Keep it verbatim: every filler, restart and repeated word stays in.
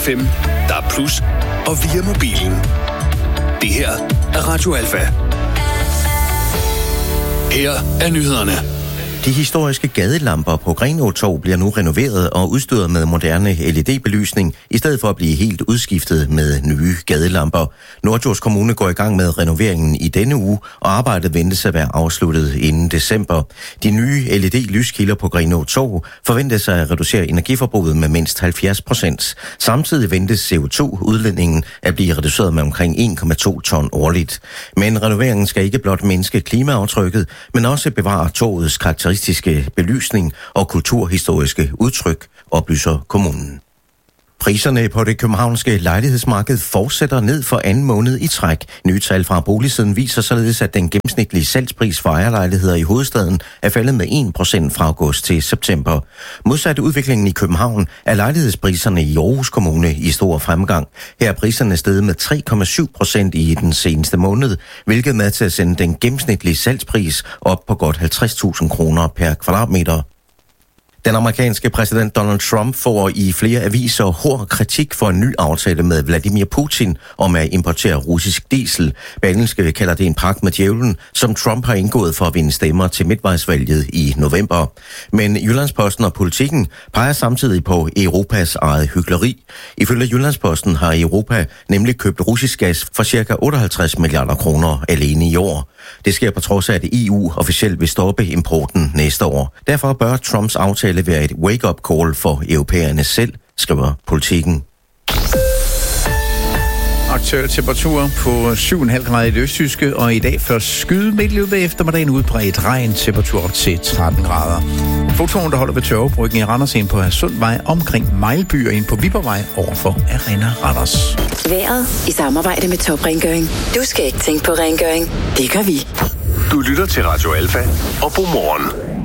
F M, D A B plus, og via mobilen. Det her er Radio Alfa. Her er nyhederne. De historiske gadelamper på Grenaatorv bliver nu renoveret og udstyret med moderne L E D-belysning, i stedet for at blive helt udskiftet med nye gadelamper. Norddjurs Kommune går i gang med renoveringen i denne uge, og arbejdet ventes at være afsluttet inden december. De nye L E D-lyskilder på Grenaatorv forventes at reducere energiforbruget med mindst halvfjerds procent. Samtidig ventes C O to udledningen at blive reduceret med omkring en komma to ton årligt. Men renoveringen skal ikke blot mindske klimaaftrykket, men også bevare torvets karakteristiske belysning og kulturhistoriske udtryk, oplyser kommunen. Priserne på det københavnske lejlighedsmarked fortsætter ned for anden måned i træk. Nye tal fra Boligsiden viser således, at den gennemsnitlige salgspris for ejerlejligheder i hovedstaden er faldet med en procent fra august til september. Modsat udviklingen i København er lejlighedspriserne i Aarhus Kommune i stor fremgang. Her er priserne steget med tre komma syv procent i den seneste måned, hvilket er med til at sende den gennemsnitlige salgspris op på godt halvtreds tusind kroner per kvadratmeter. Den amerikanske præsident Donald Trump får i flere aviser hård kritik for en ny aftale med Vladimir Putin om at importere russisk diesel. Berlingske kalder det en pagt med djævlen, som Trump har indgået for at vinde stemmer til midtvejsvalget i november. Men Jyllandsposten og Politikken peger samtidig på Europas eget hykleri. Ifølge Jyllandsposten har Europa nemlig købt russisk gas for ca. otteoghalvtreds milliarder kroner alene i år. Det sker på trods af, at E U officielt vil stoppe importen næste år. Derfor bør Trumps aftale være et wake-up call for europæerne selv, skriver Politikken. Aktuelle temperaturer på syv komma fem grader i det østjyske, og i dag først skyde midt i løbet af eftermiddagen udbredt regn, temperatur op til tretten grader. Fotoen, der holder ved Tørvebryggen i Randers, ind på Hadsundvej, omkring Mejlby og ind på Viborgvej overfor Arena Randers. Vejret i samarbejde med Top Rengøring. Du skal ikke tænke på rengøring. Det gør vi. Du lytter til Radio Alfa og Godmorgen.